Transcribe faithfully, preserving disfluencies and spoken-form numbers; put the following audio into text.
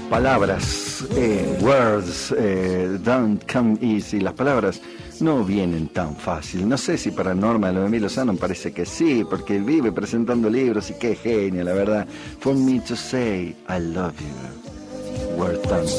Palabras, eh, words, eh, don't come easy. Las palabras no vienen tan fácil. No sé si para Norma Noemí Lozano parece que sí, porque vive presentando libros y qué genio, la verdad. For me to say I love you, words don't